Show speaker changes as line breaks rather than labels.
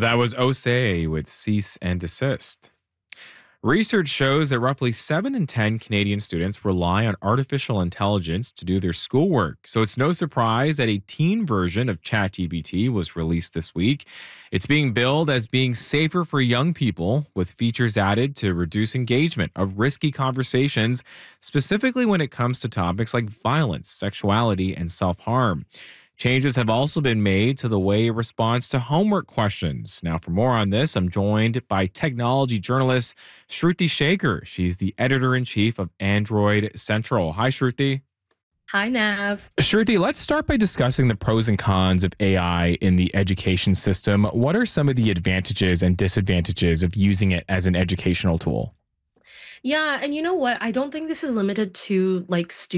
That was Osei with Cease and Desist. Research shows that roughly 7 in 10 Canadian students rely on artificial intelligence to do their schoolwork. So it's no surprise that a teen version of ChatGPT was released this week. It's being billed as being safer for young people, with features added to reduce engagement of risky conversations, specifically when it comes to topics like violence, sexuality, and self harm. Changes have also been made to the way it responds to homework questions. Now, for more on this, I'm joined by technology journalist Shruti Shaker. She's the editor in chief of Android Central. Hi, Shruti.
Hi, Nav.
Shruti, let's start by discussing the pros and cons of AI in the education system. What are some of the advantages and disadvantages of using it as an educational tool?
Yeah, and you know what? I don't think this is limited to like